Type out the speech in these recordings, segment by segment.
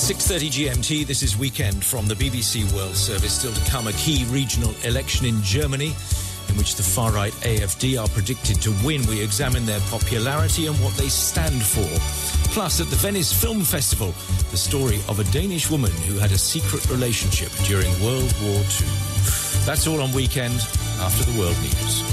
6:30 GMT, this is Weekend from the BBC World Service. Still to come, a key regional election in Germany in which the far-right AfD are predicted to win. We examine their popularity and what they stand for. Plus, at the Venice Film Festival, the story of a Danish woman who had a secret relationship during World War II. That's all on Weekend after the world news.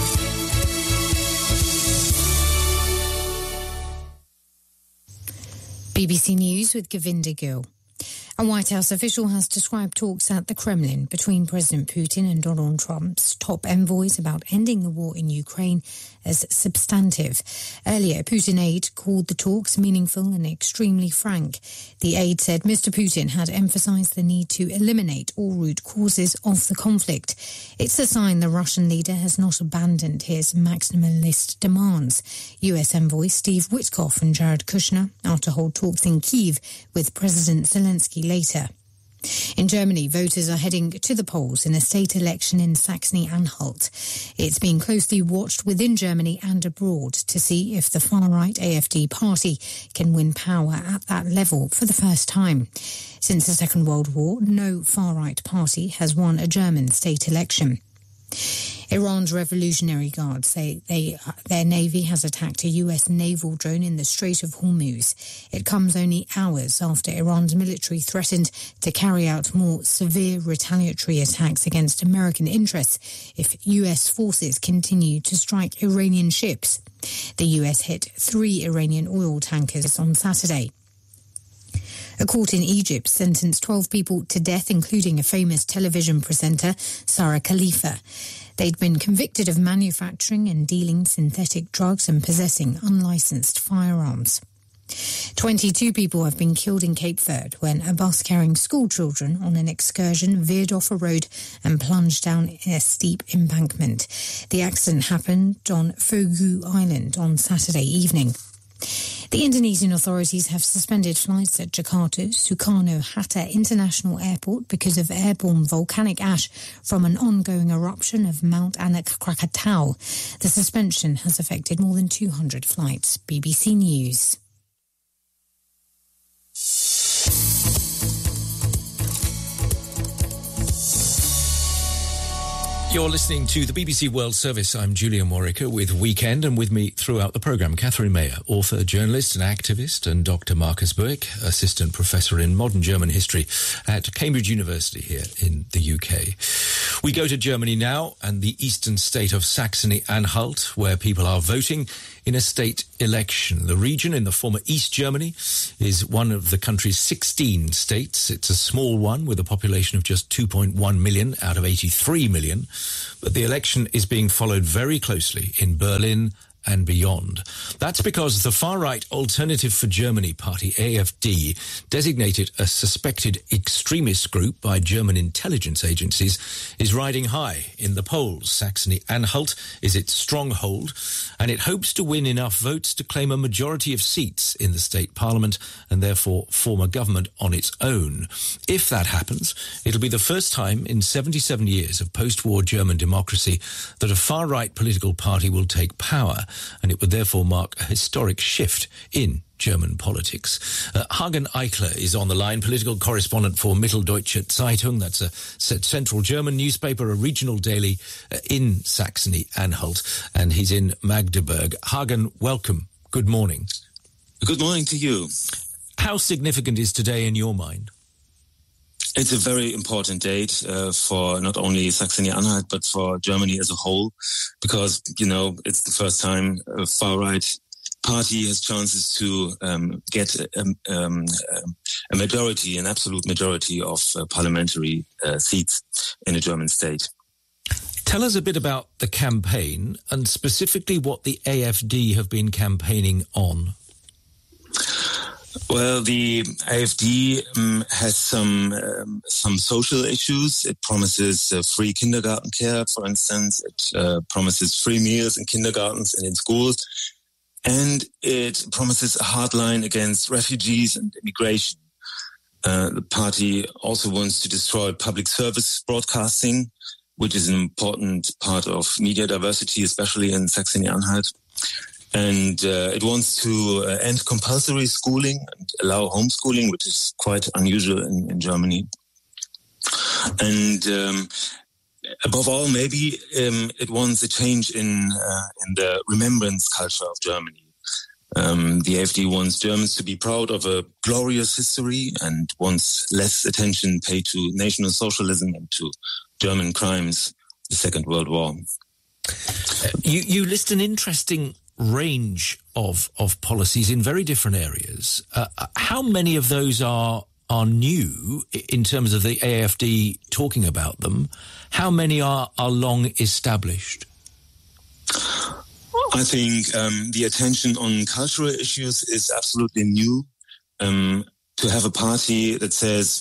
BBC News with Govinda Gill. A White House official has described talks at the Kremlin between President Putin and Donald Trump's top envoys about ending the war in Ukraine as substantive. Earlier, Putin aide called the talks meaningful and extremely frank. The aide said Mr. Putin had emphasized the need to eliminate all root causes of the conflict. It's a sign the Russian leader has not abandoned his maximalist demands. US envoy Steve Witkoff and Jared Kushner are to hold talks in Kyiv with President Zelensky later. In Germany, voters are heading to the polls in a state election in Saxony-Anhalt. It's being closely watched within Germany and abroad to see if the far-right AfD party can win power at that level for the first time. Since the Second World War, no far-right party has won a German state election. Iran's Revolutionary Guard say their navy has attacked a US naval drone in the Strait of Hormuz. It comes only hours after Iran's military threatened to carry out more severe retaliatory attacks against American interests if US forces continue to strike Iranian ships. The US hit 3 Iranian oil tankers on Saturday. A court in Egypt sentenced 12 people to death, including a famous television presenter, Sarah Khalifa. They'd been convicted of manufacturing and dealing synthetic drugs and possessing unlicensed firearms. 22 people have been killed in Cape Verde when a bus carrying school children on an excursion veered off a road and plunged down a steep embankment. The accident happened on Fogu Island on Saturday evening. The Indonesian authorities have suspended flights at Jakarta's Soekarno-Hatta International Airport because of airborne volcanic ash from an ongoing eruption of Mount Anak Krakatau. The suspension has affected more than 200 flights. BBC News. You're listening to the BBC World Service. I'm Julian Warwicker with Weekend, and with me throughout the programme, Catherine Mayer, author, journalist and activist, and Dr. Marcus Buick, assistant professor in modern German history at Cambridge University here in the UK. We go to Germany now and the eastern state of Saxony-Anhalt, where people are voting in a state election. The region in the former East Germany is one of the country's 16 states. It's a small one with a population of just 2.1 million out of 83 million. But the election is being followed very closely in Berlin and beyond. That's because the far-right Alternative for Germany party, AfD, designated a suspected extremist group by German intelligence agencies, is riding high in the polls. Saxony-Anhalt is its stronghold, and it hopes to win enough votes to claim a majority of seats in the state parliament and therefore form a government on its own. If that happens, it'll be the first time in 77 years of post-war German democracy that a far-right political party will take power, and it would therefore mark a historic shift in German politics. Hagen Eichler is on the line, political correspondent for Mitteldeutsche Zeitung. That's a central German newspaper, a regional daily in Saxony-Anhalt, and he's in Magdeburg. Hagen, welcome. Good morning. Good morning to you. How significant is today in your mind? It's a very important date for not only Saxony-Anhalt, but for Germany as a whole, because, it's the first time a far-right party has chances to get a majority, an absolute majority of parliamentary seats in a German state. Tell us a bit about the campaign and specifically what the AfD have been campaigning on. Well, the AfD has some social issues. It promises free kindergarten care, for instance. It promises free meals in kindergartens and in schools. And it promises a hard line against refugees and immigration. The party also wants to destroy public service broadcasting, which is an important part of media diversity, especially in Saxony-Anhalt. And it wants to end compulsory schooling and allow homeschooling, which is quite unusual in Germany. And above all, maybe it wants a change in the remembrance culture of Germany. The AfD wants Germans to be proud of a glorious history and wants less attention paid to National Socialism and to German crimes, the Second World War. You list an interesting range of policies in very different areas. How many of those are new in terms of the AfD talking about them? How many are long established? I think the attention on cultural issues is absolutely new. To have a party that says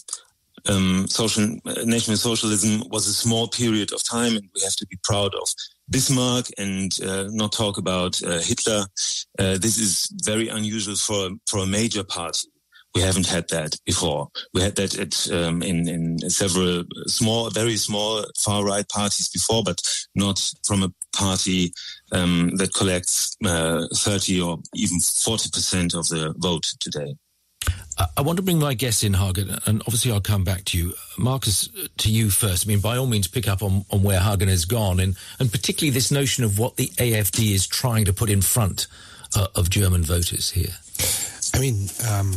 National Socialism was a small period of time and we have to be proud of Bismarck and not talk about Hitler. This is very unusual for a major party. We haven't had that before. We had that in several very small far-right parties before, but not from a party that collects 30 or even 40% of the vote today. I want to bring my guests in, Hagen, and obviously I'll come back to you. Marcus, to you first. I mean, by all means, pick up on where Hagen has gone, and particularly this notion of what the AfD is trying to put in front of German voters here. I mean,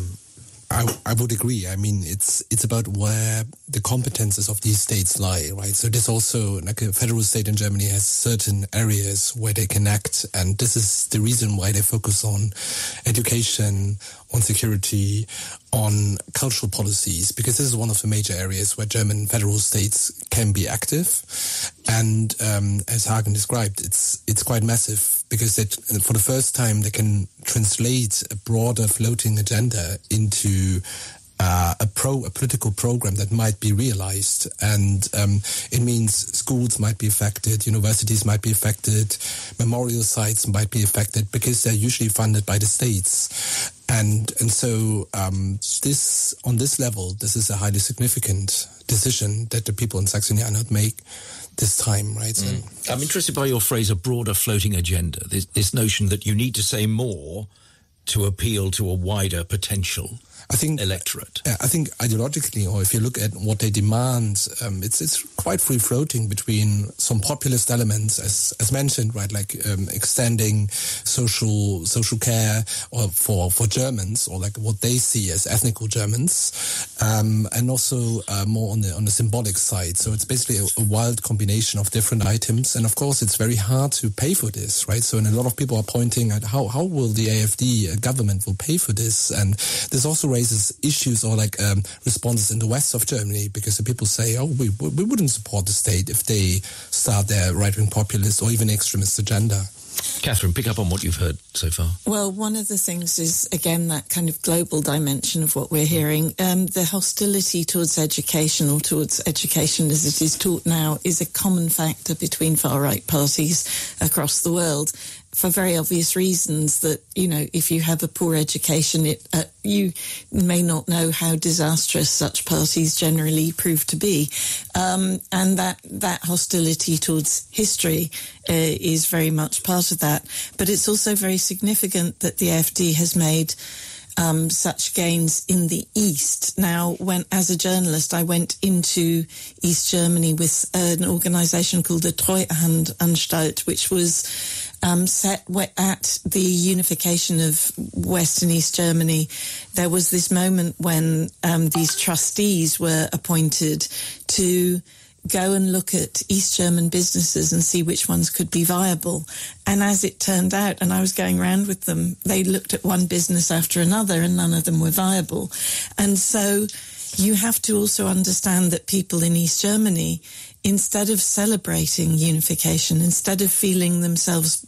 I would agree. I mean, it's about where the competences of these states lie, right? So this also, like a federal state in Germany has certain areas where they can act, and this is the reason why they focus on education, on security, on cultural policies, because this is one of the major areas where German federal states can be active. And as Hagen described, it's quite massive because for the first time they can translate a broader floating agenda into a political program that might be realized. And it means schools might be affected, universities might be affected, memorial sites might be affected because they're usually funded by the states. And so this on this level, this is a highly significant decision that the people in Saxony-Anhalt make this time, right? So, I'm interested by your phrase, a broader floating agenda, this notion that you need to say more to appeal to a wider potential electorate. I think ideologically, or if you look at what they demand, it's quite free-floating between some populist elements, as mentioned, right, like extending social care or for Germans, or like what they see as ethnical Germans, and also more on the symbolic side. So it's basically a wild combination of different items, and of course it's very hard to pay for this, right? So, and a lot of people are pointing at how will the AfD government will pay for this, and this also raises issues or like responses in the west of Germany, because the people say, we wouldn't support the state if they start their right-wing populist or even extremist agenda. Catherine, pick up on what you've heard so far. Well, one of the things is, again, that kind of global dimension of what we're hearing. The hostility towards education, or towards education as it is taught now, is a common factor between far-right parties across the world, for very obvious reasons that, if you have a poor education, you may not know how disastrous such parties generally prove to be. And that hostility towards history is very much part of that. But it's also very significant that the AfD has made such gains in the East. Now, as a journalist, I went into East Germany with an organisation called the Treuhandanstalt, which was set at the unification of West and East Germany. There was this moment when these trustees were appointed to go and look at East German businesses and see which ones could be viable. And as it turned out, and I was going around with them, they looked at one business after another and none of them were viable. And so you have to also understand that people in East Germany, instead of celebrating unification, instead of feeling themselves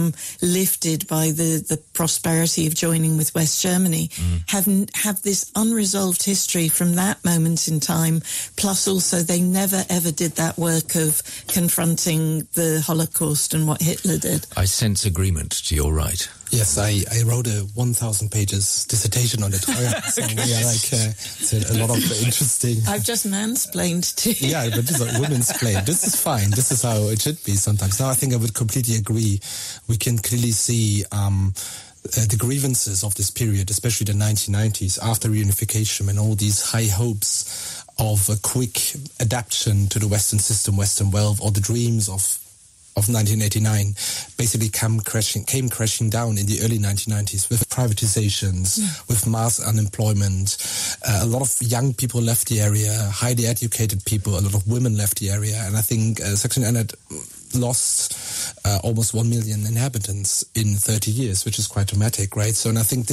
lifted by the prosperity of joining with West Germany, have this unresolved history from that moment in time. Plus also they never ever did that work of confronting the Holocaust and what Hitler did. I sense agreement to your right. Yes, I wrote a 1,000 pages dissertation on it. So it's a lot of interesting... I've just mansplained to you. Yeah, but this is women's plain. This is fine. This is how it should be sometimes. Now, I think I would completely agree. We can clearly see the grievances of this period, especially the 1990s, after reunification, and all these high hopes of a quick adaptation to the Western system, Western wealth, or the dreams of 1989 basically came crashing down in the early 1990s with privatizations, with mass unemployment. A lot of young people left the area, highly educated people, a lot of women left the area. And I think Saxony-Anhalt lost almost 1 million inhabitants in 30 years, which is quite dramatic, right? So, and I think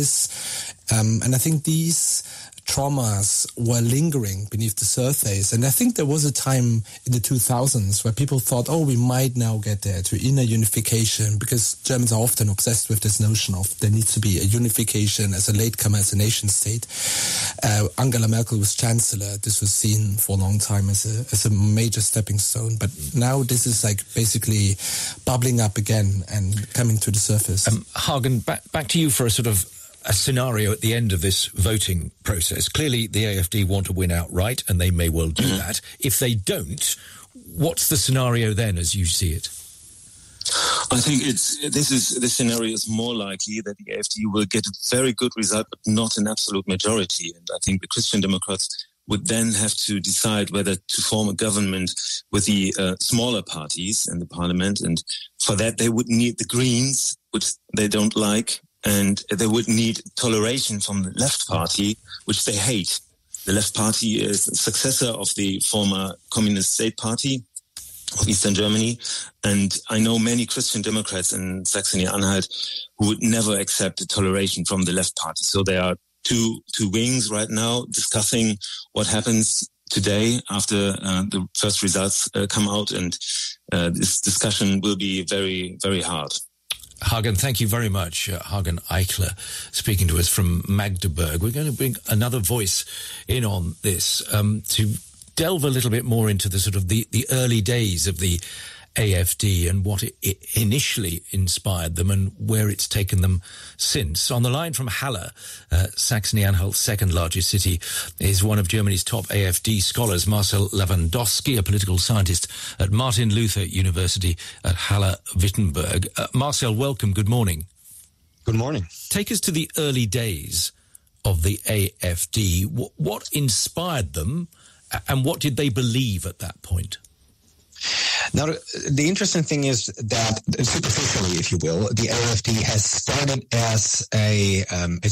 these traumas were lingering beneath the surface. And I think there was a time in the 2000s where people thought, we might now get there to inner unification, because Germans are often obsessed with this notion of there needs to be a unification as a latecomer, as a nation state. Angela Merkel was chancellor. This was seen for a long time as a major stepping stone. But now this is like basically bubbling up again and coming to the surface. Hagen, back to you for a sort of a scenario at the end of this voting process. Clearly, the AfD want to win outright, and they may well do that. If they don't, what's the scenario then, as you see it? I think this scenario is more likely that the AfD will get a very good result, but not an absolute majority. And I think the Christian Democrats would then have to decide whether to form a government with the smaller parties in the parliament. And for that, they would need the Greens, which they don't like. And they would need toleration from the Left Party, which they hate. The Left Party is the successor of the former Communist State Party of Eastern Germany. And I know many Christian Democrats in Saxony-Anhalt who would never accept the toleration from the Left Party. So there are two wings right now discussing what happens today after the first results come out. And this discussion will be very, very hard. Hagen, thank you very much. Hagen Eichler speaking to us from Magdeburg. We're going to bring another voice in on this to delve a little bit more into the sort of the early days of the AfD and what it initially inspired them and where it's taken them since. On the line from Halle, Saxony-Anhalt's second largest city, is one of Germany's top AfD scholars, Marcel Lewandowski, a political scientist at Martin Luther University at Halle-Wittenberg. Marcel, welcome. Good morning. Good morning. Take us to the early days of the AfD. What inspired them and what did they believe at that point? Now, the interesting thing is that superficially, if you will, the AfD has started as a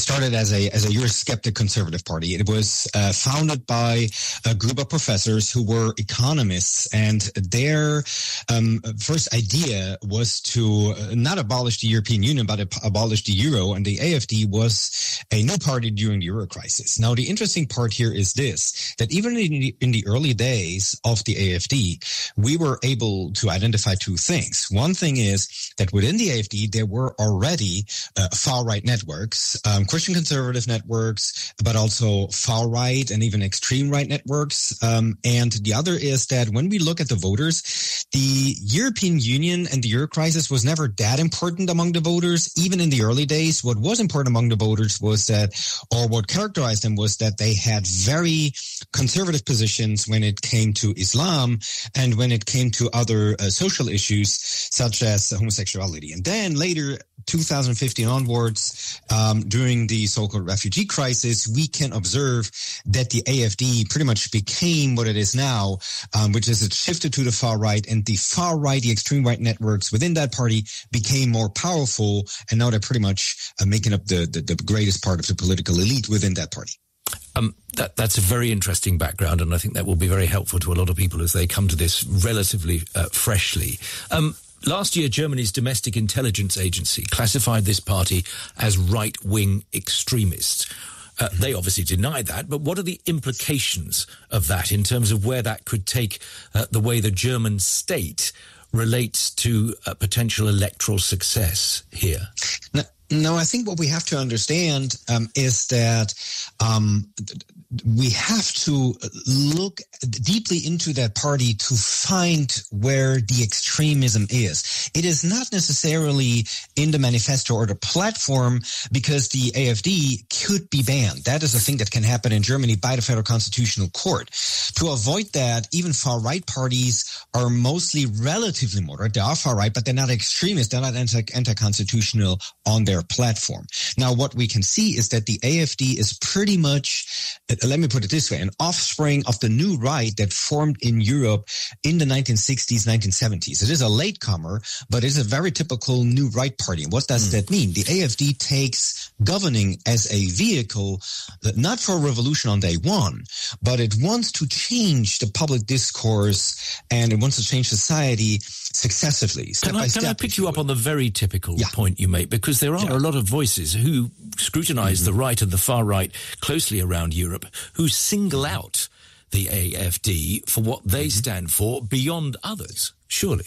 Eurosceptic conservative party. It was founded by a group of professors who were economists, and their first idea was to not abolish the European Union, but abolish the euro. And the AfD was a new party during the euro crisis. Now, the interesting part here is this: that even in the early days of the AfD, we were able to identify two things. One thing is that within the AfD, there were already far-right networks, Christian conservative networks, but also far-right and even extreme-right networks. And the other is that when we look at the voters, the European Union and the Euro crisis was never that important among the voters. Even in the early days, what was important among the voters was that, or what characterized them was that they had very conservative positions when it came to Islam and when it came to other social issues such as homosexuality. And then later, 2015 onwards, during the so-called refugee crisis, we can observe that the AfD pretty much became what it is now, which is it shifted to the far right, and the far right, the extreme right networks within that party became more powerful, and now they're pretty much making up the greatest part of the political elite within that party. That's a very interesting background, and I think that will be very helpful to a lot of people as they come to this relatively freshly. Last year, Germany's domestic intelligence agency classified this party as right-wing extremists. They obviously deny that, but what are the implications of that in terms of where that could take the way the German state relates to potential electoral success here? No, I think what we have to understand is that we have to look deeply into that party to find where the extremism is. It is not necessarily in the manifesto or the platform, because the AfD could be banned. That is a thing that can happen in Germany by the Federal Constitutional Court. To avoid that, even far-right parties are mostly relatively moderate. They are far-right, but they're not extremist. They're not anti-constitutional on their platform. Now, what we can see is that the AfD is pretty much, let me put it this way, an offspring of the new right that formed in Europe in the 1960s, 1970s. It is a latecomer, but it's a very typical new right party. And what does that mean? The AfD takes governing as a vehicle, not for a revolution on day one, but it wants to change the public discourse, and it wants to change society successively, step by step. Can I pick you up on the very typical point you make? Because there are a lot of voices who scrutinize the right and the far right closely around Europe, who single out the AfD for what they stand for beyond others, surely.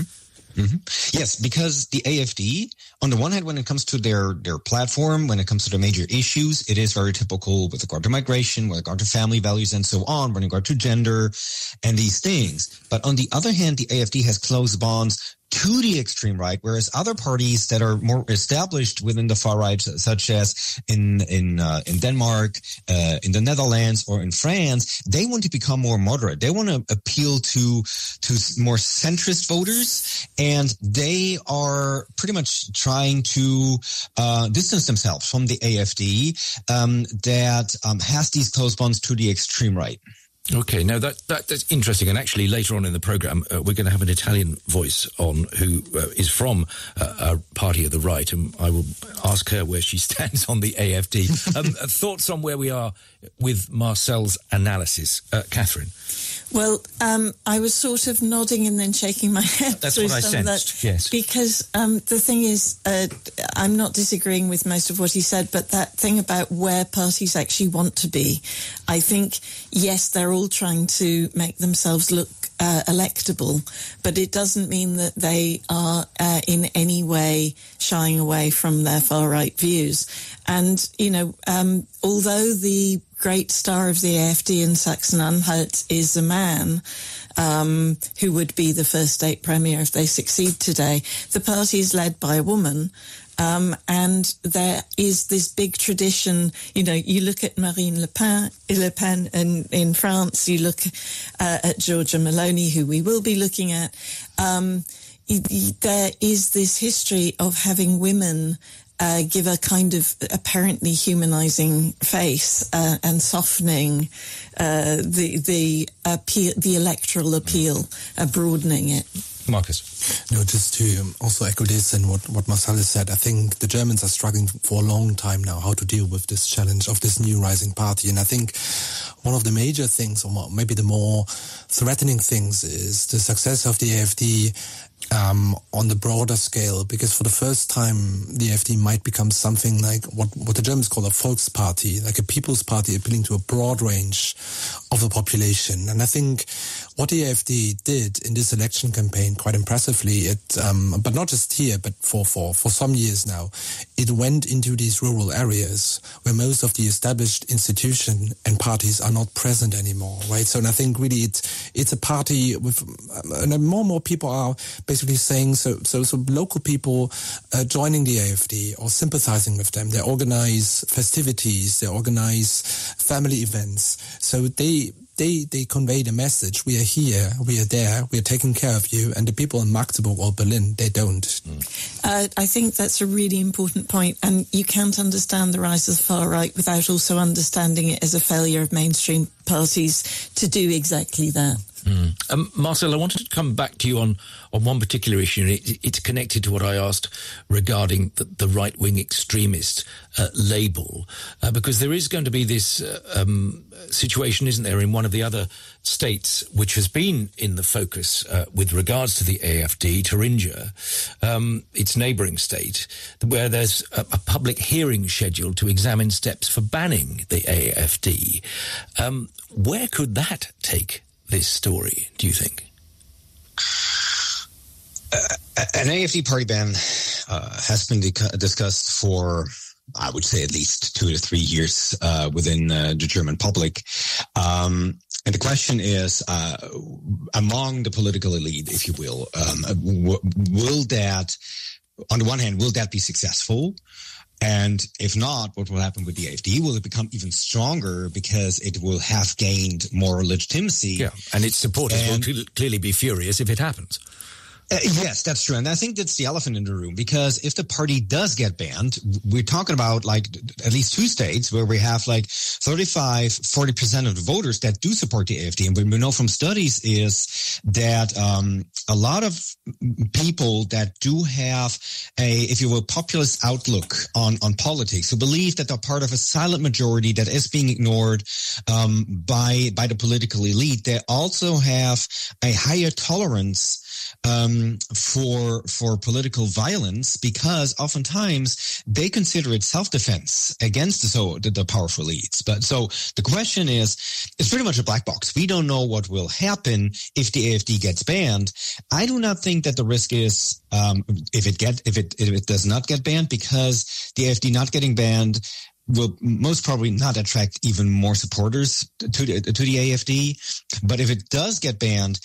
Yes, because the AfD, on the one hand, when it comes to their platform, when it comes to the major issues, it is very typical with regard to migration, with regard to family values and so on, with regard to gender and these things. But on the other hand, the AfD has close bonds to the extreme right, whereas other parties that are more established within the far right, such as in Denmark, in the Netherlands, or in France, they want to become more moderate. They want to appeal to more centrist voters, and they are pretty much trying to distance themselves from the AfD that has these close bonds to the extreme right. Okay, now that's interesting. And actually, later on in the program, we're going to have an Italian voice on who is from a party of the right, and I will ask her where she stands on the AfD. Thoughts on where we are with Marcel's analysis, Catherine? Well, I was sort of nodding and then shaking my head. That's what I sensed, yes. Because the thing is, I'm not disagreeing with most of what he said, but that thing about where parties actually want to be, I think, yes, they're all trying to make themselves look electable, but it doesn't mean that they are in any way shying away from their far-right views. And, you know, although the great star of the AfD in Saxony-Anhalt is a man who would be the first state premier if they succeed today, the party is led by a woman. And there is this big tradition, you know, you look at Marine Le Pen in France, you look at Giorgia Meloni, who we will be looking at. There is this history of having women give a kind of apparently humanizing face and softening the electoral appeal, broadening it. Marcus. No, just to also echo this and what Marcel has said, I think the Germans are struggling for a long time now how to deal with this challenge of this new rising party. And I think one of the major things, or maybe the more threatening things, is the success of the AfD on the broader scale, because for the first time the AfD might become something like what the Germans call a Volksparty, like a people's party appealing to a broad range of the population. And I think what the AfD did in this election campaign quite impressively, but not just here, but for some years now, it went into these rural areas where most of the established institutions and parties are not present anymore, right? So, and I think really it's a party with, and more and more people are basically saying, so local people joining the AfD or sympathizing with them, they organize festivities, they organize family events. So they convey the message: we are here, we are there, we are taking care of you. And the people in Magdeburg or Berlin, they don't. I think that's a really important point. And you can't understand the rise of the far right without also understanding it as a failure of mainstream parties to do exactly that. Marcel, I wanted to come back to you on one particular issue, and it's connected to what I asked regarding the right-wing extremist label, because there is going to be this situation, isn't there, in one of the other states which has been in the focus with regards to the AfD, Thuringia, its neighbouring state, where there's a public hearing scheduled to examine steps for banning the AfD. Where could that take this story, do you think? An AFD party ban has been discussed for, I would say, at least 2 to 3 years within the German public. And the question is, among the political elite, if you will, will that, on the one hand, will that be successful? And if not, what will happen with the AfD? Will it become even stronger because it will have gained more legitimacy? Yeah, and its supporters will clearly be furious if it happens. Yes, that's true. And I think that's the elephant in the room, because if the party does get banned, we're talking about like at least 2 states where we have like 40% of the voters that do support the AfD. And what we know from studies is that a lot of people that do have a, if you will, populist outlook on politics, who believe that they're part of a silent majority that is being ignored by the political elite, they also have a higher tolerance for political violence, because oftentimes they consider it self-defense against the powerful elites. But so the question is, it's pretty much a black box. We don't know what will happen if the AfD gets banned. I do not think that the risk is if it does not get banned, because the AfD not getting banned will most probably not attract even more supporters to the AfD. But if it does get banned,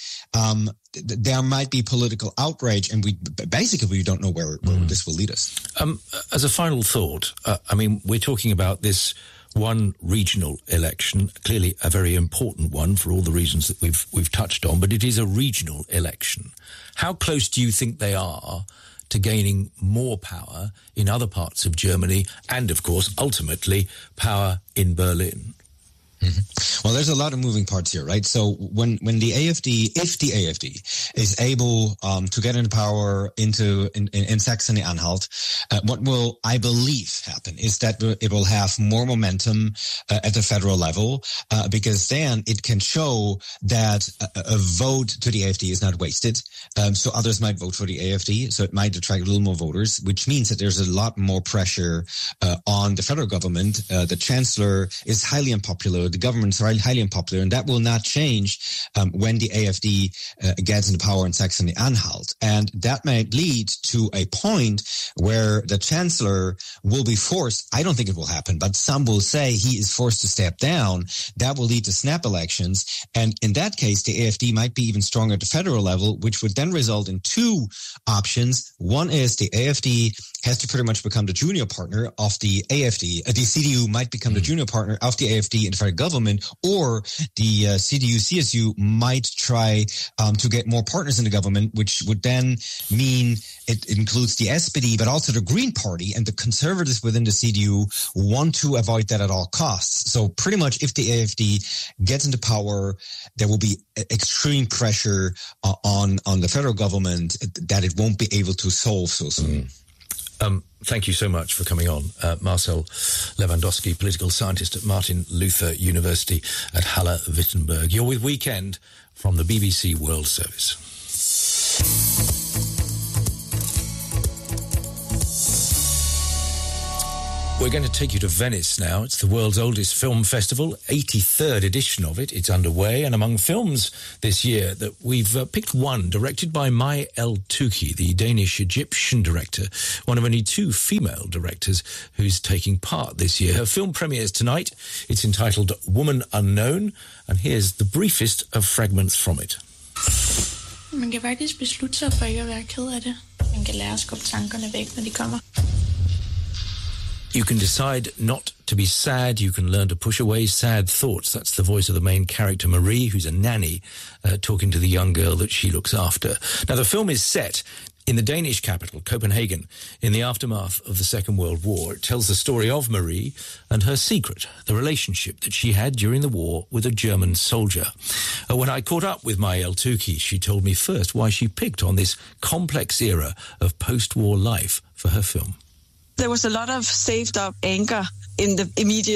there might be political outrage, and we don't know where this will lead us. As a final thought, I mean, we're talking about this one regional election, clearly a very important one for all the reasons that we've touched on, but it is a regional election. How close do you think they are to gaining more power in other parts of Germany and, of course, ultimately power in Berlin? Mm-hmm. Well, there's a lot of moving parts here, right? So when the AfD, if the AfD is able to get into power in Saxony-Anhalt, what will, I believe, happen is that it will have more momentum at the federal level, because then it can show that a vote to the AfD is not wasted. So others might vote for the AfD, so it might attract a little more voters, which means that there's a lot more pressure on the federal government. The chancellor is highly unpopular. The government's highly unpopular, and that will not change when the AfD gets into power in Saxony-Anhalt. And that might lead to a point where the chancellor will be forced, I don't think it will happen, but some will say he is forced to step down. That will lead to snap elections. And in that case, the AfD might be even stronger at the federal level, which would then result in 2 options. One is the AfD has to pretty much become the junior partner of the AfD. The CDU might become the junior partner of the AfD in the federal government, or the CDU-CSU might try to get more partners in the government, which would then mean it includes the SPD, but also the Green Party, and the conservatives within the CDU want to avoid that at all costs. So pretty much if the AfD gets into power, there will be extreme pressure on the federal government that it won't be able to solve so soon. Thank you so much for coming on. Marcel Lewandowski, political scientist at Martin Luther University at Halle-Wittenberg. You're with Weekend from the BBC World Service. We're going to take you to Venice now. It's the world's oldest film festival, 83rd edition of it. It's underway, and among films this year that we've picked one directed by Mai El-Touki, the Danish-Egyptian director, one of only 2 female directors who's taking part this year. Her film premieres tonight. It's entitled Woman Unknown, and here's the briefest of fragments from it. Man kan faktisk beslutte sig for ikke at være ked af det. Man kan lære at skubbe tankerne væk, når de kommer. You can decide not to be sad. You can learn to push away sad thoughts. That's the voice of the main character, Marie, who's a nanny, talking to the young girl that she looks after. Now, the film is set in the Danish capital, Copenhagen, in the aftermath of the Second World War. It tells the story of Marie and her secret, the relationship that she had during the war with a German soldier. When I caught up with Mai El-Touki, she told me first why she picked on this complex era of post-war life for her film. There was a lot of saved up anger in the immediate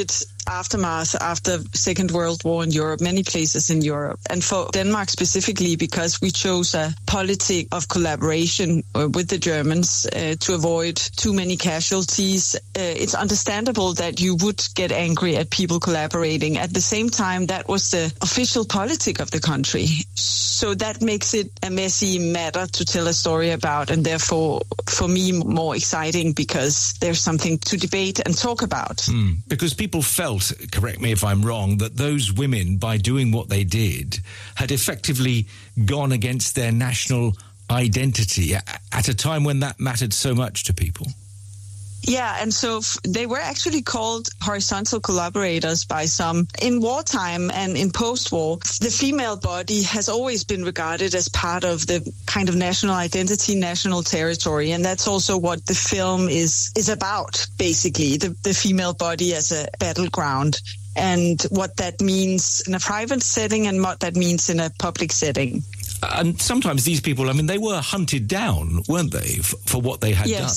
aftermath after Second World War in Europe, many places in Europe. And for Denmark specifically, because we chose a policy of collaboration with the Germans to avoid too many casualties, it's understandable that you would get angry at people collaborating. At the same time, that was the official politic of the country. So that makes it a messy matter to tell a story about, and therefore, for me, more exciting because there's something to debate and talk about. Because people felt, correct me if I'm wrong, that those women, by doing what they did, had effectively gone against their national identity at a time when that mattered so much to people. Yeah, and so they were actually called horizontal collaborators by some. In wartime and in post-war, the female body has always been regarded as part of the kind of national identity, national territory, and that's also what the film is about, basically, the female body as a battleground, and what that means in a private setting and what that means in a public setting. And sometimes these people, I mean, they were hunted down, weren't they, for what they had done?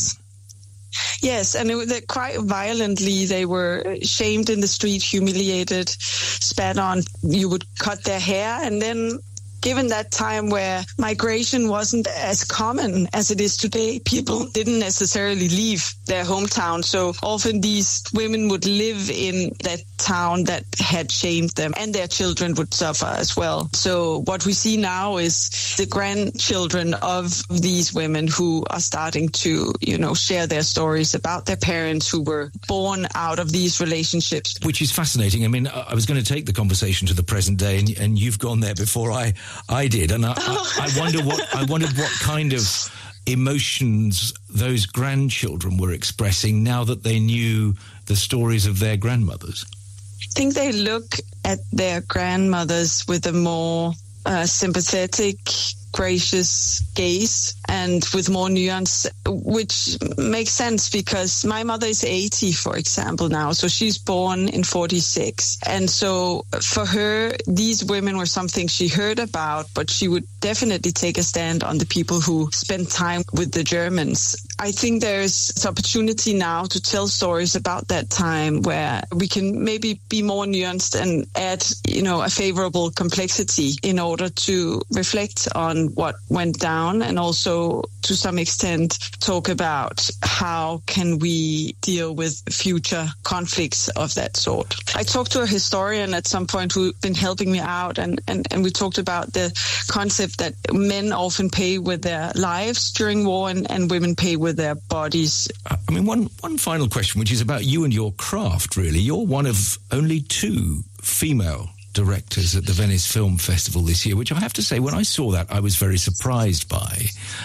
Yes, and quite violently. They were shamed in the street, humiliated, spat on. You would cut their hair, and then given that time where migration wasn't as common as it is today, people didn't necessarily leave their hometown. So often these women would live in that town that had shamed them, and their children would suffer as well. So what we see now is the grandchildren of these women who are starting to, share their stories about their parents who were born out of these relationships. Which is fascinating. I mean, I was going to take the conversation to the present day, and you've gone there before I did, and I wondered what kind of emotions those grandchildren were expressing now that they knew the stories of their grandmothers. I think they look at their grandmothers with a more sympathetic, gracious gaze and with more nuance, which makes sense because my mother is 80, for example, now. So she's born in 46. And so for her, these women were something she heard about, but she would definitely take a stand on the people who spent time with the Germans. I think there's this opportunity now to tell stories about that time where we can maybe be more nuanced and add, a favorable complexity in order to reflect on what went down and also to some extent talk about how can we deal with future conflicts of that sort. I talked to a historian at some point who's been helping me out and we talked about the concept that men often pay with their lives during war and women pay with their bodies. I mean, one final question, which is about you and your craft, really. You're one of only 2 female directors at the Venice Film Festival this year, which I have to say, when I saw that, I was very surprised by.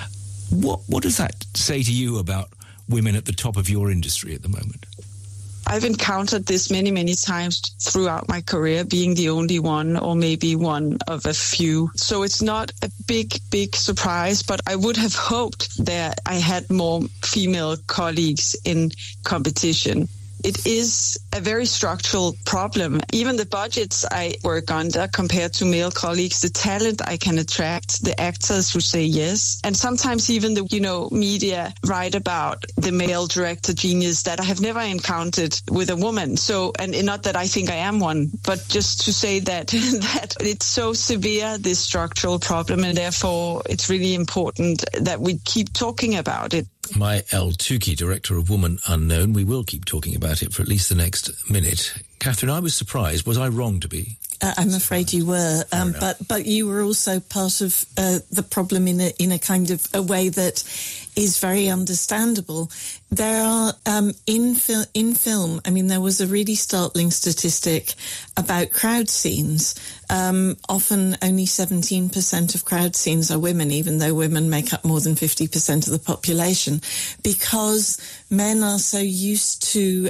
What does that say to you about women at the top of your industry at the moment? I've encountered this many, many times throughout my career, being the only one or maybe one of a few. So it's not a big, big surprise, but I would have hoped that I had more female colleagues in competition. It is a very structural problem. Even the budgets I work under compared to male colleagues, the talent I can attract, the actors who say yes, and sometimes even the, media write about the male director genius that I have never encountered with a woman. So, and not that I think I am one, but just to say that it's so severe, this structural problem, and therefore it's really important that we keep talking about it. Mai El-Touki, director of Woman Unknown. We will keep talking about it for at least the next minute. Catherine, I was surprised. Was I wrong to be? I'm afraid you were, but you were also part of the problem in a kind of a way that is very understandable. There are in film. I mean, there was a really startling statistic about crowd scenes. Often, only 17% of crowd scenes are women, even though women make up more than 50% of the population, because men are so used to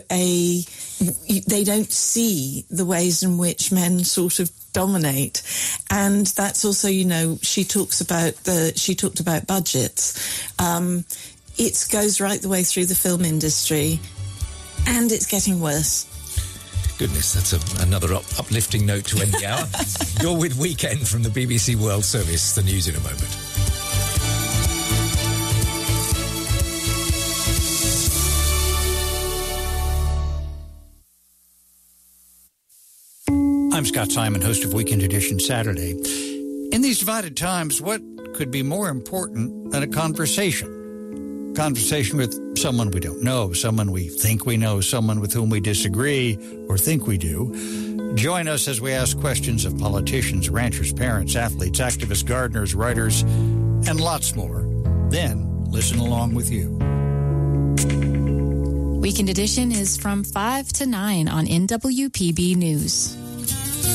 they don't see the ways in which men sort of dominate. And that's also, she talked about budgets. It goes right the way through the film industry, and it's getting worse. Goodness, that's another uplifting note to end the hour. You're with Weekend from the BBC World Service. The news in a moment. I'm Scott Simon, host of Weekend Edition Saturday. In these divided times, what could be more important than a conversation? Conversation with someone we don't know, someone we think we know, someone with whom we disagree or think we do. Join us as we ask questions of politicians, ranchers, parents, athletes, activists, gardeners, writers, and lots more. Then listen along with you. Weekend Edition is from 5 to 9 on NWPB News.